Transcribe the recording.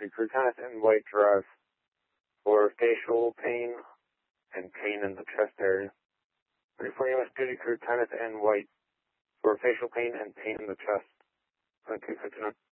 Duty Crew Kenneth in White Drive for facial pain and pain in the chest area. 34 U.S. Duty Crew Kenneth in White for facial pain and pain in the chest. 2259.